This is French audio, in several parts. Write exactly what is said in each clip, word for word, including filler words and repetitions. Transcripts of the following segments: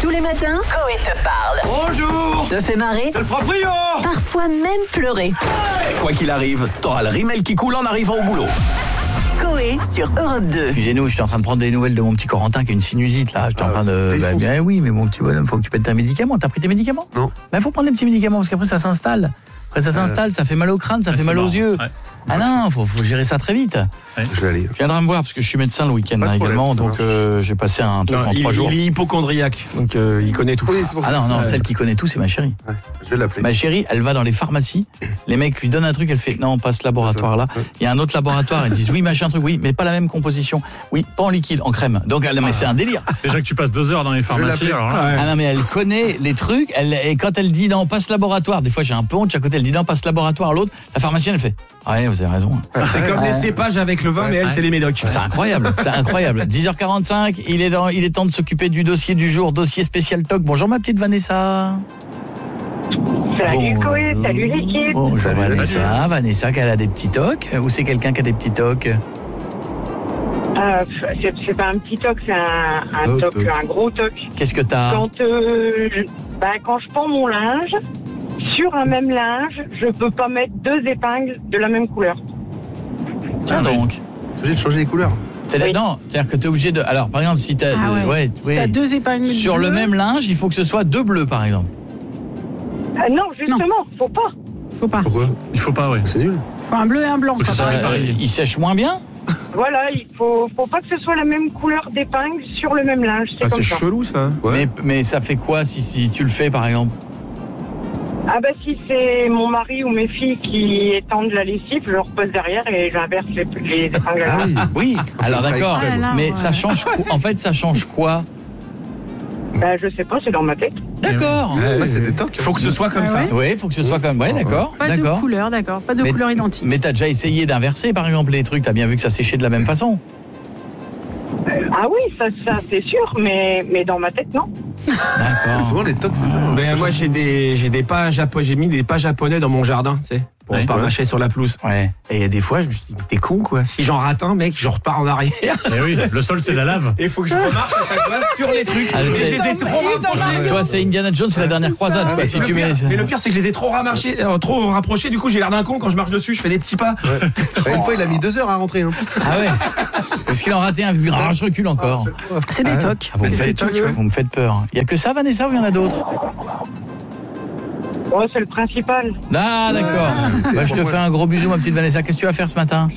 Tous les matins, Coé te parle. Bonjour. Te fait marrer. C'est le proprio. Parfois même pleurer. Quoi qu'il arrive, t'auras le rimel qui coule en arrivant au boulot. Coé sur Europe deux. Excusez-nous, j'étais en train de prendre des nouvelles de mon petit Corentin qui a une sinusite là. J'étais Ah, en train de. c'est Bah, défonce. bien oui, mais mon petit bonhomme, faut que tu pètes un médicament. T'as pris tes médicaments? Non. Bah faut prendre des petits médicaments parce qu'après ça s'installe. Après ça s'installe, ça fait mal au crâne, ça Ouais, fait c'est mal aux marrant. yeux. Ouais. Ah non, faut, faut gérer ça très vite. Je vais aller. Je viendrai me voir parce que je suis médecin le week-end Pas de là, problème, également, ça donc marche. euh, j'ai passé un truc Non, en il, trois jours. il est hypochondriaque, donc euh, il connaît tout. Oui, c'est pour Ah ça. non, non, Ouais. celle qui connaît tout, c'est ma chérie. Ouais, je vais l'appeler. Ma chérie, elle va dans les pharmacies, les mecs lui donnent un truc, elle fait non, pas ce laboratoire là. Ouais. Il y a un autre laboratoire, ils disent oui, machin truc, oui, mais pas la même composition. Oui, pas en liquide, en crème. Donc elle, mais c'est un délire. Déjà que tu passes deux heures dans les pharmacies, l'appeler. alors là, Ah non mais elle connaît les trucs, elle, et quand elle dit non, passe laboratoire, des fois j'ai un peu honte, à côté elle dit non, passe laboratoire, l'autre, la pharmacienne elle fait ah ouais, vous avez raison. c'est comme les cépages avec le vin, mais elle, c'est les médocs. C'est incroyable, c'est incroyable. dix heures quarante-cinq, il est, dans, il est temps de s'occuper du dossier du jour, dossier spécial toc. Bonjour ma petite Vanessa. Salut Bon, Coé, euh, salut l'équipe. Bonjour Salut, Vanessa, Vanessa qui a des petits tocs, ou c'est quelqu'un qui a des petits tocs? Euh, c'est, c'est pas un petit toc, c'est un, un Oh, toc, toc. un gros toc. Qu'est-ce que t'as? Quand, euh, je, ben, quand je pends mon linge, sur un même linge, je peux pas mettre deux épingles de la même couleur. Tiens donc. T'es obligé de changer les couleurs. C'est-à-dire, Oui. non, c'est-à-dire que t'es obligé de. Alors, par exemple, si t'as. Ah euh, ouais. oui. T'as deux épingles Sur le bleues. même linge, il faut que ce soit deux bleus, par exemple. Euh, non, justement, faut pas. Faut pas. Pourquoi? Il faut pas, ouais. C'est nul. Faut un bleu et un blanc. Faut que quoi. ça Ça, pareil, pareil. euh, il sèche moins bien. Voilà, il faut, faut pas que ce soit la même couleur d'épingle sur le même linge. C'est Ah, comme c'est ça. chelou ça. Ouais. Mais, mais ça fait quoi si, si tu le fais, par exemple? Ah bah si c'est mon mari ou mes filles qui étendent la lessive, je repose derrière et j'inverse les, les épingles. Ah oui. Oui, alors c'est pas d'accord. extrême. Ah là, Mais ouais. ça change quoi? En fait, ça change quoi? Bah je sais pas, c'est dans ma tête. D'accord. Ouais, Ouais, c'est des tocs. Faut que ce soit comme Ah ça. ouais. Oui, il faut que ce soit comme. Ouais, d'accord. Pas de D'accord. couleur, d'accord. Pas de Mais- couleur identique. Mais t'as déjà essayé d'inverser, par exemple, les trucs. T'as bien vu que ça séchait de la même façon. Ah oui, ça, ça c'est sûr, mais, mais dans ma tête, non. D'accord. Souvent les tocs, c'est ça. Ben, moi j'ai des j'ai des pas japonais, j'ai mis des pas japonais dans mon jardin, tu sais, pour Ouais. pas marcher sur la pelouse. Ouais. Et il y a des fois, je me suis dit, mais t'es con quoi. Si j'en rate un, mec, je repars en arrière. Eh oui, le sol c'est la lave. Et il faut que je remarche à chaque fois sur les trucs. Ah, Et c'est- je les ai trop rapprochés. Toi, c'est Indiana Jones, c'est la dernière croisade. quoi, Et si le tu pire- mets. Mais le pire, c'est que je les ai trop ramarchés, euh, trop rapprochés. Du coup, j'ai l'air d'un con quand je marche dessus. Je fais des petits pas. Ouais. Bah, une fois, il a mis deux heures à rentrer. Hein. Ah ouais. Parce qu'il en raté un. Ah, je recule encore. C'est des tocs. Ah, vous, me c'est faites, des tocs, ouais. vous me faites peur. Il y a que ça, Vanessa, ou il y en a d'autres? Ouais, c'est le principal. Ah, d'accord. c'est Bah, je te pour fais moi. un gros bisou, ma petite Vanessa. Qu'est-ce que tu vas faire ce matin?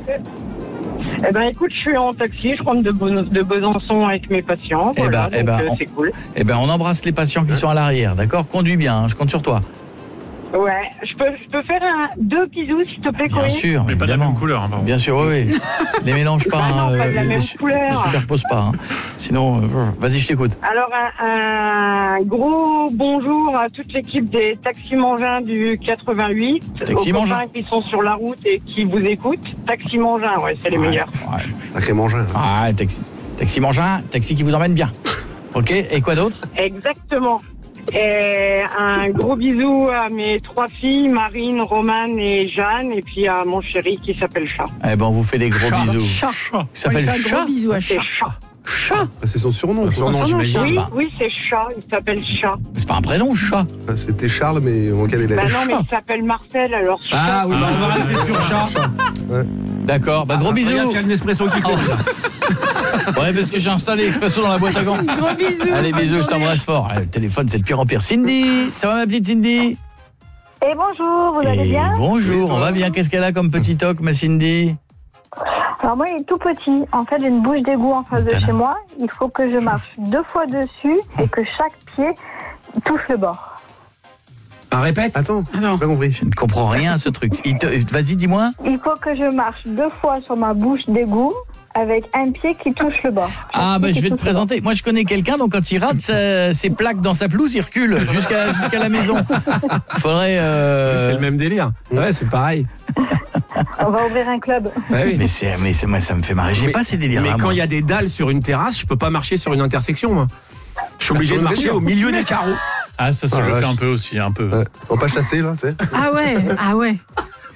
Eh ben écoute, je suis en taxi, je rentre de, Bon- de Besançon avec mes patients. Eh Voilà, ben, eh donc, ben, euh, on- c'est cool. Eh ben, on embrasse les patients qui sont à l'arrière, d'accord? Conduis bien, hein, je compte sur toi. Ouais, je peux, je peux faire un, deux bisous, s'il te plaît, Bien Coé. sûr, Mais pas de la évidemment. même couleur. Hein, pardon. Bien sûr, oui, oui. Les mélange pas, Bah non, hein, pas de la euh, même les su- couleur. les superpose pas. Hein. Sinon, euh, vas-y, je t'écoute. Alors, un, un gros bonjour à toute l'équipe des taxis-mangins du quatre-vingt-huit. Taxi-mangins. Aux copains qui sont sur la route et qui vous écoutent. Taxi-mangins, ouais, c'est les meilleurs. Ouais. Sacré mangin. hein. Ah, taxi. Taxi mangin, taxi qui vous emmène bien. Ok, et quoi d'autre? Exactement. Et un gros bisou à mes trois filles, Marine, Romane et Jeanne, et puis à mon chéri qui s'appelle Chat. Eh ben, on vous fait des gros bisous. Chat. Il On lui s'appelle fait un Chat. gros bisou à C'est chat. Chat. Chat. Ah, c'est son surnom. Son nom, Son nom, j'imagine. Oui, bah. oui, c'est Chat. Il s'appelle Chat. C'est pas un prénom, Chat. Ah, C'était Charles, mais on calait les Bah lettres. non, mais il s'appelle Marcel, alors Chat. Ah oui, bah, on va rester sur chat. D'accord, bah gros bisous. Regarde, il y a le Nespresso qui court. Ouais, parce que j'ai installé l'expresso dans la boîte à gants. Gros bisous. Allez, bonne bisous, je journée. t'embrasse fort. Allez, le téléphone, c'est de pire en pire. Cindy, ça va ma petite Cindy? Et bonjour, vous allez Et bien? bonjour, on va bien. Qu'est-ce qu'elle a comme petit toc, ma Cindy? Alors moi, il est tout petit. En fait, j'ai une bouche d'égout en face de Tadam. chez moi. Il faut que je marche deux fois dessus et que chaque pied touche le bord. Ah, répète. Attends, Attends. j'ai pas compris. Je ne comprends rien à ce truc. Il te- Vas-y, dis-moi. Il faut que je marche deux fois sur ma bouche d'égout avec un pied qui touche le bord. Ah, Un bah, pied je qui vais te touche le présenter. Moi, je connais quelqu'un, donc quand il rate sa- ses plaques dans sa pelouse, il recule jusqu'à jusqu'à la maison. Faudrait. euh, C'est le même délire. Ouais, c'est pareil. bord. On va ouvrir un club. Ouais, oui. Mais, c'est, mais c'est- moi, ça me fait marrer. J'ai Mais- pas ces délires. Mais quand il y a des dalles sur une terrasse, je peux pas marcher sur une intersection, moi. Je suis obligé Sur de le marcher délire. au milieu des carreaux. Ah, ça, ça Ah, je le vache. fais un peu aussi, un peu. Ouais. On va pas chasser, là, tu sais. Ah ouais, ah ouais.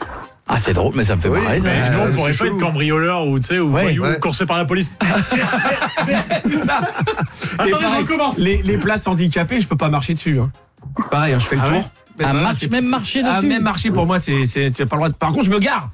Ah, c'est drôle, mais ça me fait Oui, marrer, ça. Mais nous, on c'est pourrait pas chelou. être cambrioleur ou, tu sais, ou Ouais, voyou, ouais. ou coursé par la police. C'est ça. Attendez, Et je pareil, recommence. Les, les places handicapées, je peux pas marcher dessus. Hein. Pareil, hein, je fais le Ah tour. ouais Mais Ah, voilà, marche- c'est- même c'est- marcher ah, dessus. même marcher pour moi, c'est, c'est, tu as pas le droit de... Par contre, je me gare.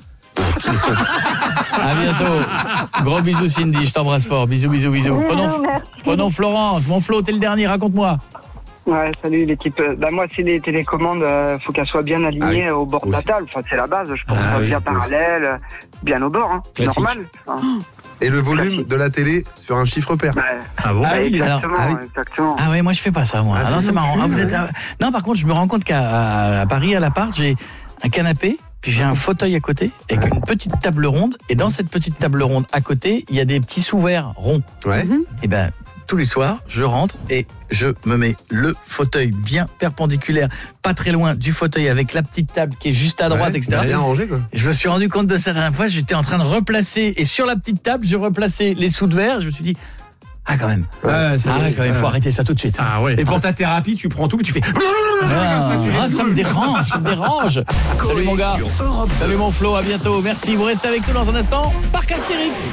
À bientôt. Gros bisous, Cindy, je t'embrasse fort. Bisous, bisous, bisous. Bisous, Prenons, merci. prenons Florence. Mon Flo, t'es le dernier, raconte-moi. Ouais, salut l'équipe. Bah moi, c'est les télécommandes, euh, faut qu'elles soient bien alignées Ah oui, au bord de la aussi. table. Enfin, c'est la base. Je pense Ah pas oui, bien aussi. parallèle, euh, bien au bord. Hein. Classique. Normal. Hein. Et le volume de la télé sur un chiffre pair. Ouais. Ah bon Ah oui, exactement, alors- ah oui. exactement. Ah ouais, moi je fais pas ça, moi. Ah, Ah non, c'est c'est marrant. cool, Ah, vous ouais. êtes, ah, non, par contre, je me rends compte qu'à à- à Paris, à l'appart, j'ai un canapé, puis j'ai un fauteuil à côté, avec une petite table ronde. Et dans cette petite table ronde à côté, il y a des petits sous-verts ronds. Ouais. Et ben, tous les soirs, je rentre et je me mets le fauteuil bien perpendiculaire, pas très loin du fauteuil, avec la petite table qui est juste à droite, Ouais, et cetera. Bien rangé, quoi. Et je me suis rendu compte de ça la dernière fois, j'étais en train de replacer, et sur la petite table, je replaçais les sous de verre, je me suis dit, ah quand même, Ouais, c'est ah quand même, faut arrêter ça tout de suite. Ah ouais. Et pour ta thérapie, tu prends tout, mais tu fais. Ah, Ça, tu ah, jettes ça tout. me dérange, ça me dérange. Salut mon gars. Sur Europe deux. Salut mon Flo, à bientôt. Merci, vous restez avec nous dans un instant. Parc Astérix.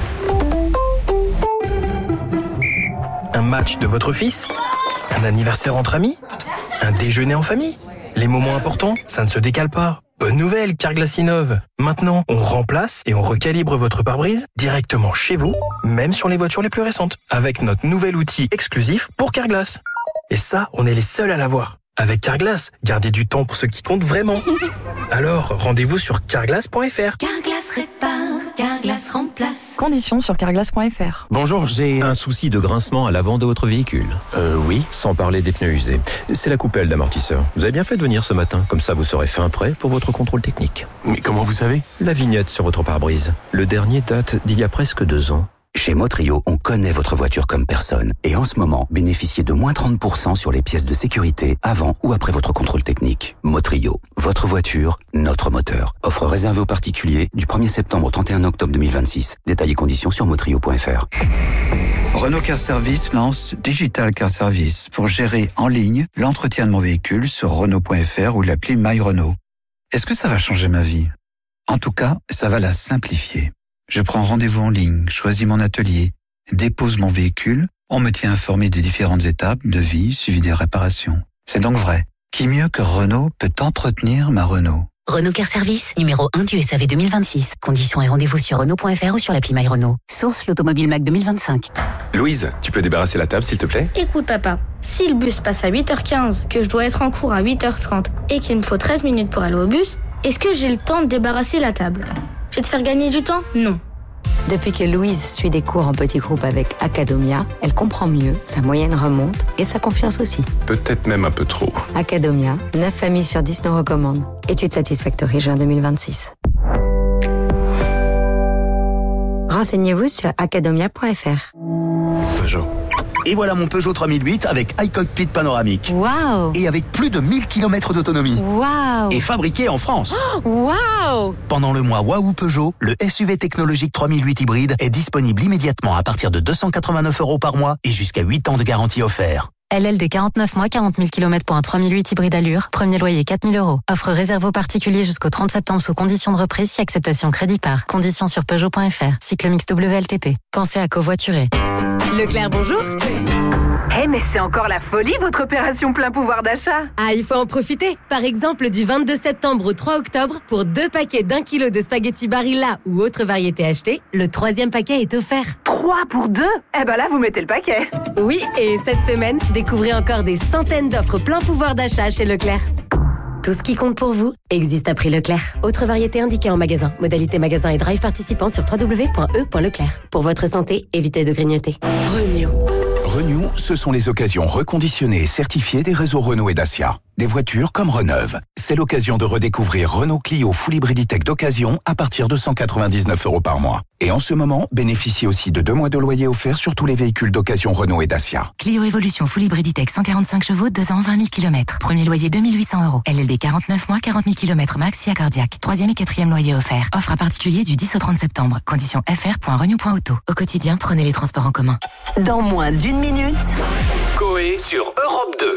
Un match de votre fils? Un anniversaire entre amis? Un déjeuner en famille? Les moments importants, ça ne se décale pas. Bonne nouvelle, Carglass innove. Maintenant, on remplace et on recalibre votre pare-brise directement chez vous, même sur les voitures les plus récentes, avec notre nouvel outil exclusif pour Carglass. Et ça, on est les seuls à l'avoir. Avec Carglass, gardez du temps pour ce qui compte vraiment. Alors, rendez-vous sur carglass point f r. Carglass répare, Carglass remplace. Conditions sur carglass point f r. Bonjour, j'ai un souci de grincement à l'avant de votre véhicule. Euh, oui, sans parler des pneus usés. C'est la coupelle d'amortisseur. Vous avez bien fait de venir ce matin, comme ça vous serez fin prêt pour votre contrôle technique. Mais comment vous savez? La vignette sur votre pare-brise. Le dernier date d'il y a presque deux ans. Chez Motrio, on connaît votre voiture comme personne. Et en ce moment, bénéficiez de moins trente pour cent sur les pièces de sécurité avant ou après votre contrôle technique. Motrio, votre voiture, notre moteur. Offre réservée aux particuliers du premier septembre au trente et un octobre deux mille vingt-six. Détails et conditions sur motrio point f r. Renault Car Service lance Digital Car Service pour gérer en ligne l'entretien de mon véhicule sur Renault point f r ou l'appli My Renault. Est-ce que ça va changer ma vie? En tout cas, ça va la simplifier. Je prends rendez-vous en ligne, choisis mon atelier, dépose mon véhicule, on me tient informé des différentes étapes, devis, suivi des réparations. C'est donc vrai. Qui mieux que Renault peut entretenir ma Renault? Renault Car Service, numéro un du S A V deux mille vingt-six. Conditions et rendez-vous sur Renault point f r ou sur l'appli My Renault. Source l'Automobile Mac deux mille vingt-cinq. Louise, tu peux débarrasser la table s'il te plaît? Écoute papa, si le bus passe à huit heures quinze, que je dois être en cours à huit heures trente et qu'il me faut treize minutes pour aller au bus, est-ce que j'ai le temps de débarrasser la table? Je vais te faire gagner du temps? Non. Depuis que Louise suit des cours en petits groupes avec Academia, elle comprend mieux, sa moyenne remonte et sa confiance aussi. Peut-être même un peu trop. Academia, neuf familles sur dix nous recommandent. Étude Satisfactory juin deux mille vingt-six. Renseignez-vous sur academia point f r. Peugeot. Et voilà mon Peugeot trois mille huit avec iCockpit panoramique. Waouh! Et avec plus de mille kilomètres d'autonomie. Waouh! Et fabriqué en France. Waouh! Pendant le mois Waouh Peugeot, le S U V technologique trois mille huit hybride est disponible immédiatement à partir de deux cent quatre-vingt-neuf euros par mois et jusqu'à huit ans de garantie offert. L L D quarante-neuf mois, quarante mille kilomètres pour un trois mille huit hybride allure. Premier loyer quatre mille euros. Offre réservée aux particuliers jusqu'au trente septembre sous condition de reprise si acceptation crédit par. Conditions sur Peugeot point f r. Cyclomix W L T P. Pensez à covoiturer. Leclerc, bonjour. Eh hey, mais c'est encore la folie votre opération plein pouvoir d'achat. Ah, il faut en profiter. Par exemple, du vingt-deux septembre au trois octobre, pour deux paquets d'un kilo de spaghettis Barilla ou autre variété achetée, le troisième paquet est offert. Trois pour deux? Eh ben là, vous mettez le paquet. Oui, et cette semaine, découvrez encore des centaines d'offres plein pouvoir d'achat chez Leclerc. Tout ce qui compte pour vous existe à prix Leclerc. Autre variété indiquée en magasin. Modalité magasin et drive participant sur w w w point e point leclerc. Pour votre santé, évitez de grignoter. Renew. Renew, ce sont les occasions reconditionnées et certifiées des réseaux Renault et Dacia. Des voitures comme Reneuve. C'est l'occasion de redécouvrir Renault Clio Full Hybrid Tech d'occasion à partir de cent quatre-vingt-dix-neuf euros par mois. Et en ce moment, bénéficiez aussi de deux mois de loyer offert sur tous les véhicules d'occasion Renault et Dacia. Clio Evolution Full Hybrid Tech cent quarante-cinq chevaux, deux ans, vingt mille kilomètres. Premier loyer deux mille huit cents euros. L L D quarante-neuf mois, quarante mille kilomètres max, si cardiaque. Troisième et quatrième loyer offert. Offre à particulier du dix au trente septembre. Conditions f r point renew point auto. Au quotidien, prenez les transports en commun. Dans moins d'une minute, Coé sur Europe deux.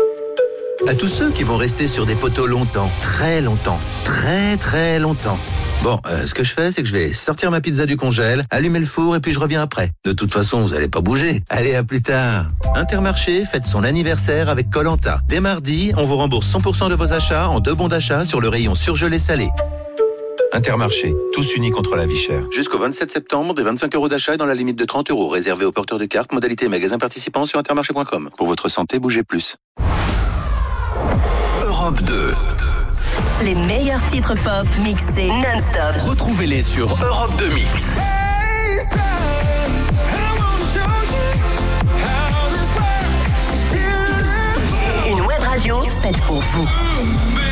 À tous ceux qui vont rester sur des poteaux longtemps, très longtemps, très très longtemps. Bon, euh, ce que je fais, c'est que je vais sortir ma pizza du congèle, allumer le four et puis je reviens après. De toute façon, vous allez pas bouger. Allez, à plus tard. Intermarché fête son anniversaire avec Koh Lanta. Dès mardi, on vous rembourse cent pour cent de vos achats en deux bons d'achat sur le rayon surgelé salé. Intermarché, tous unis contre la vie chère. Jusqu'au vingt-sept septembre, des vingt-cinq euros d'achat et dans la limite de trente euros, réservé aux porteurs de cartes, modalité magasin participant sur intermarché point com. Pour votre santé, bougez plus. Europe deux. Les meilleurs titres pop mixés non-stop. Retrouvez-les sur Europe deux Mix. Une web radio faite pour vous.